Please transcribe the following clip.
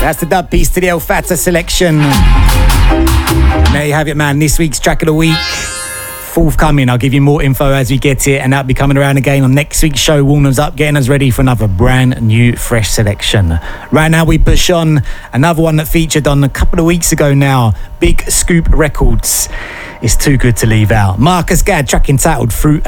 That's the dub piece to the El Fata selection. There you have it, man. This week's track of the week. Forthcoming. I'll give you more info as we get it, and that'll be coming around again on next week's show. Warm us up, getting us ready for another brand new, fresh selection. Right now, we push on another one that featured on a couple of weeks ago now. Big Scoop Records. It's Too Good to Leave Out. Marcus Gadd, track entitled Fruit